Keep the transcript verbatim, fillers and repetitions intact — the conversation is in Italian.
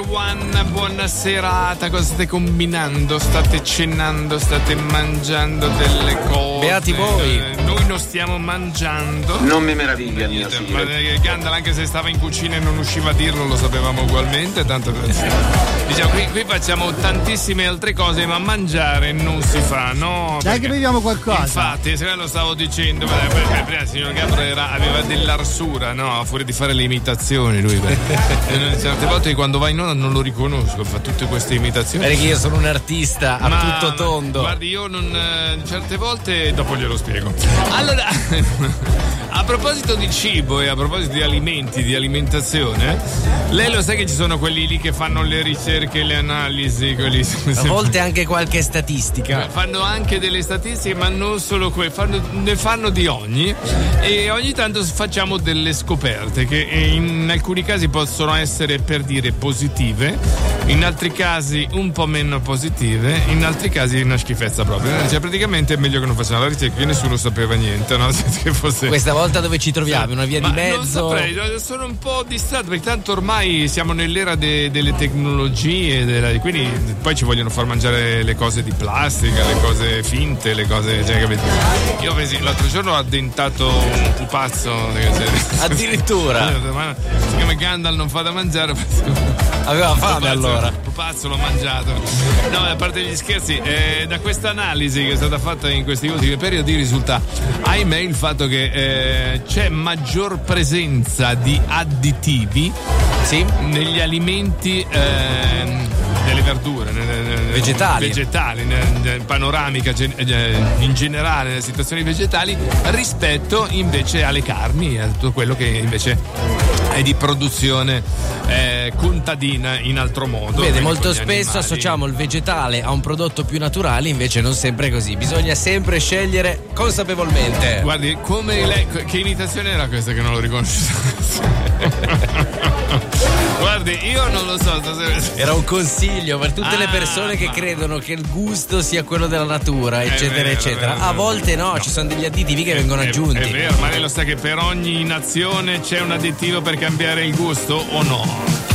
One, buona serata, cosa state combinando? State cenando, state mangiando delle cose? Beati voi! Eh, noi non stiamo mangiando. Non mi meraviglia, mio Niente, signore. ma eh, Gandalf, anche se stava in cucina e non usciva a dirlo, lo sapevamo ugualmente. Tanto diciamo, qui, qui facciamo tantissime altre cose, ma mangiare non si fa, no? Dai che beviamo qualcosa. Infatti, se lo stavo dicendo, beh, beh, prima il signor Gandalf era, aveva dell'arsura, no? A furia di fare le imitazioni, lui. Beh. Certe volte quando va in onda non lo riconosco, fa tutte queste imitazioni. Perché io sono un artista a ma, tutto tondo. Guardi, io non. Certe volte dopo glielo spiego. Allora, a proposito di cibo e a proposito di alimenti, di alimentazione, lei lo sa che ci sono quelli lì che fanno le ricerche, le analisi, quelli. A volte anche qualche statistica. Fanno anche delle statistiche, ma non solo quelle, fanno, ne fanno di ogni. E ogni tanto facciamo delle scoperte che in alcuni casi possono essere, per dire, positive, in altri casi un po' meno positive, in altri casi una schifezza proprio. Cioè, praticamente è meglio che non facciamo la ricerca, che nessuno sapeva niente, no? Che fosse... Questa volta dove ci troviamo? Una via Ma di mezzo? Non saprei, sono un po' distratto perché tanto ormai siamo nell'era de, delle tecnologie, della, quindi poi ci vogliono far mangiare le cose di plastica, le cose finte, le cose, cioè, capito? Io l'altro giorno ho addentato un pupazzo. Addirittura? Siccome Gandalf non fa da mangiare, aveva fame pupazzo, allora. Pupazzo l'ho mangiato. No, a parte gli scherzi, eh, da questa analisi che è stata fatta in questi ultimi periodi risulta, ahimè, il fatto che eh, c'è maggior presenza di additivi, sì, negli alimenti, eh, delle verdure, vegetali, vegetali panoramica in generale, nelle situazioni vegetali, rispetto invece alle carni e a tutto quello che invece è di produzione eh, contadina in altro modo. Vede, molto spesso animali. Associamo il vegetale a un prodotto più naturale, invece non sempre è così, bisogna sempre scegliere consapevolmente. Guardi, come lei, che imitazione era questa che non lo riconosco? Guardi, io non lo so. Era un consiglio per tutte ah, le persone che ma... credono che il gusto sia quello della natura, eccetera, vero, eccetera. Vero, A volte no, no, ci sono degli additivi che è, vengono è, aggiunti. È vero, ma lei lo sa che per ogni nazione c'è un additivo per cambiare il gusto o no?